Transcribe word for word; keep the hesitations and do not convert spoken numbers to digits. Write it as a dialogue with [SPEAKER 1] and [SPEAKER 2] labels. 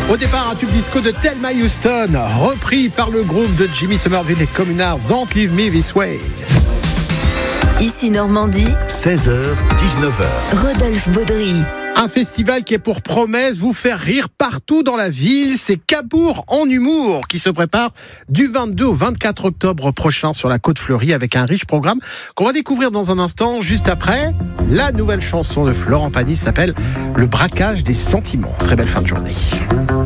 [SPEAKER 1] Au départ, un tube disco de Thelma Houston, repris par le groupe de Jimmy Somerville et Communards, Don't Leave Me This Way.
[SPEAKER 2] Ici Normandie,
[SPEAKER 3] seize heures, dix-neuf heures.
[SPEAKER 2] Rodolphe Baudry.
[SPEAKER 1] Un festival qui est pour promesse vous faire rire partout dans la ville, c'est Cabourg en humour qui se prépare du vingt-deux au vingt-quatre octobre prochain sur la Côte Fleurie avec un riche programme qu'on va découvrir dans un instant. Juste après, la nouvelle chanson de Florent Pagny s'appelle Le braquage des sentiments. Très belle fin de journée.